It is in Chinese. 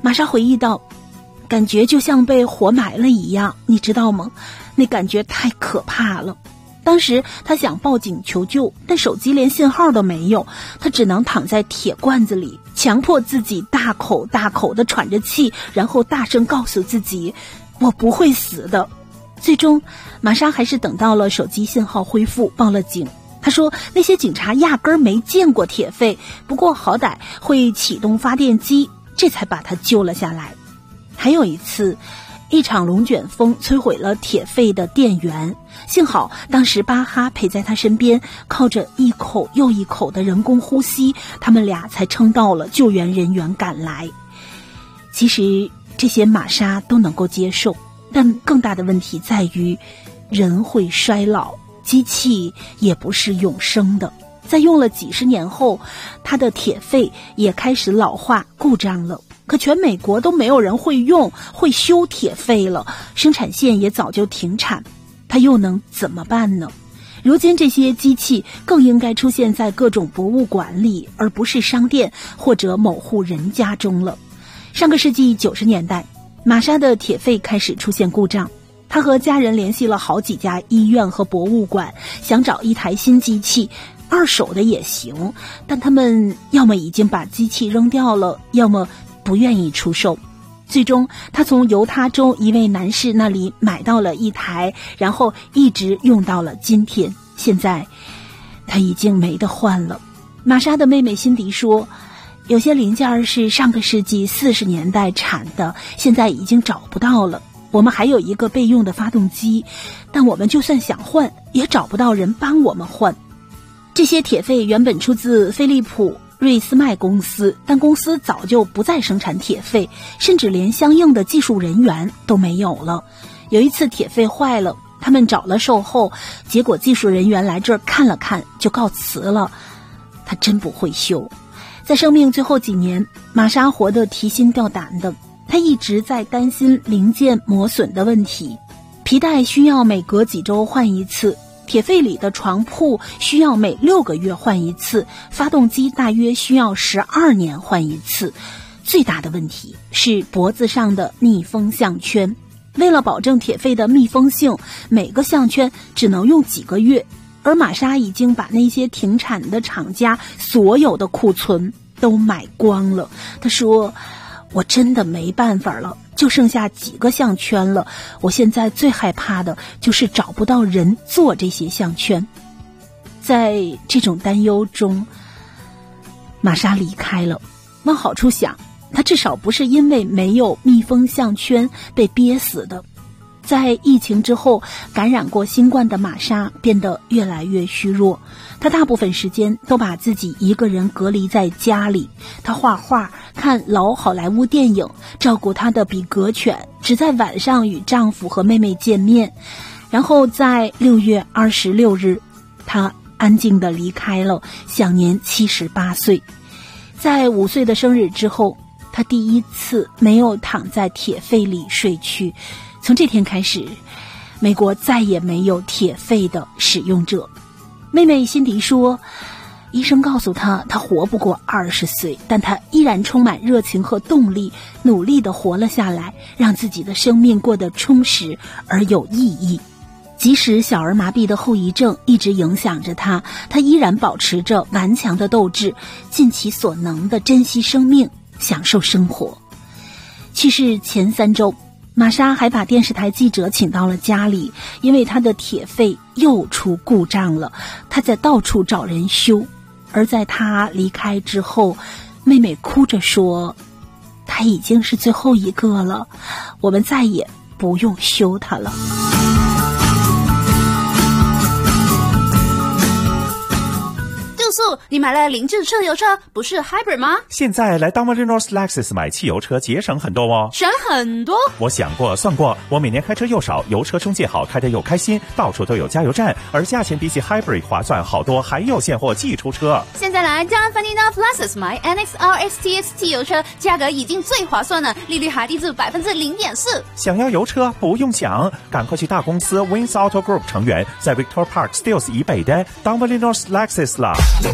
玛莎回忆道，感觉就像被活埋了一样，你知道吗？那感觉太可怕了。当时他想报警求救，但手机连信号都没有，他只能躺在铁罐子里，强迫自己大口大口地喘着气，然后大声告诉自己，我不会死的。最终玛莎还是等到了手机信号恢复，报了警。他说那些警察压根儿没见过铁肺，不过好歹会启动发电机，这才把他救了下来。还有一次，一场龙卷风摧毁了铁肺的电源，幸好当时巴哈陪在他身边，靠着一口又一口的人工呼吸，他们俩才撑到了救援人员赶来。其实这些玛莎都能够接受，但更大的问题在于人会衰老，机器也不是永生的。在用了几十年后，他的铁肺也开始老化故障了，可全美国都没有人会用会修铁肺了，生产线也早就停产，他又能怎么办呢？如今这些机器更应该出现在各种博物馆里，而不是商店或者某户人家中了。上个世纪90年代，玛莎的铁肺开始出现故障，他和家人联系了好几家医院和博物馆，想找一台新机器，二手的也行，但他们要么已经把机器扔掉了，要么不愿意出售。最终他从犹他州一位男士那里买到了一台，然后一直用到了今天。现在他已经没得换了。玛莎的妹妹辛迪说，有些零件是上个世纪40年代产的，现在已经找不到了。我们还有一个备用的发动机，但我们就算想换也找不到人帮我们换。这些铁肺原本出自飞利浦瑞斯麦公司，但公司早就不再生产铁肺，甚至连相应的技术人员都没有了。有一次铁肺坏了，他们找了售后，结果技术人员来这儿看了看就告辞了。他真不会修。在生命最后几年，玛莎活得提心吊胆的，他一直在担心零件磨损的问题。皮带需要每隔几周换一次，铁肺里的床铺需要每6个月换一次，发动机大约需要12年换一次。最大的问题是脖子上的密封项圈，为了保证铁肺的密封性，每个项圈只能用几个月，而玛莎已经把那些停产的厂家所有的库存都买光了。他说，我真的没办法了，就剩下几个项圈了，我现在最害怕的就是找不到人做这些项圈。在这种担忧中，玛莎离开了。往好处想，她至少不是因为没有密封项圈被憋死的。在疫情之后，感染过新冠的玛莎变得越来越虚弱，她大部分时间都把自己一个人隔离在家里。她画画，看老好莱坞电影，照顾她的比格犬，只在晚上与丈夫和妹妹见面。然后在6月26日，她安静地离开了，享年78岁。在5岁的生日之后，她第一次没有躺在铁肺里睡去。从这天开始，美国再也没有铁肺的使用者。妹妹辛迪说，医生告诉她，她活不过20岁，但她依然充满热情和动力，努力地活了下来，让自己的生命过得充实而有意义。即使小儿麻痹的后遗症一直影响着她，她依然保持着顽强的斗志，尽其所能地珍惜生命，享受生活。去世前3周，玛莎还把电视台记者请到了家里，因为她的铁肺又出故障了，她在到处找人修。而在她离开之后，妹妹哭着说，她已经是最后一个了，我们再也不用修她了。 你买了零制车油车，不是 Hybrid 吗？ 现在来 Dominion Lexus 买汽油车节省很多哦。 省很多？ 我想过算过，我每年开车又少，油车中介好，开得又开心，到处都有加油站，而价钱比起 Hybrid 划算好多，还有现货寄出车。 现在来 Dominion Lexus 买 NXR XTX 汽油车，价格已经最划算了，利率还低至 0.4%。 想要油车不用想，赶快去大公司 Wins Auto Group 成员，在 Victor Park Stills 以北的 Dominion Lexus 啦。